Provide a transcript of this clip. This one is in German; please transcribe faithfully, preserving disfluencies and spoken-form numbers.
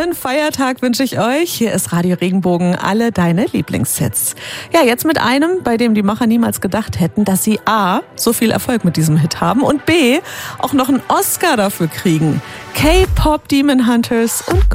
schönen Feiertag wünsche ich euch. Hier ist Radio Regenbogen, alle deine Lieblingshits. Ja, jetzt mit einem, bei dem die Macher niemals gedacht hätten, dass sie A, so viel Erfolg mit diesem Hit haben und B, auch noch einen Oscar dafür kriegen. K-Pop Demon Hunters und